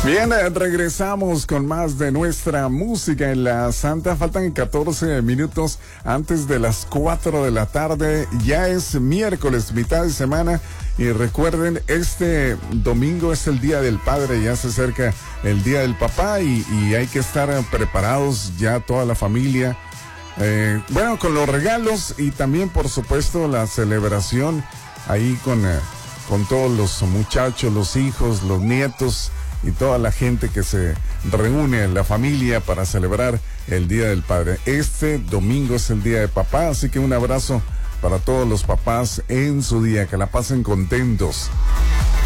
Bien, regresamos con más de nuestra música en la Santa. Faltan 14 minutos antes de las 4 de la tarde. Ya es miércoles, mitad de semana. Y recuerden, este domingo es el Día del Padre. Ya se acerca el Día del Papá y hay que estar preparados ya toda la familia. Bueno, con los regalos y también, por supuesto, la celebración ahí con todos los muchachos, los hijos, los nietos y toda la gente que se reúne en la familia para celebrar el Día del Padre. Este domingo es el Día de Papá, así que un abrazo para todos los papás en su día, que la pasen contentos.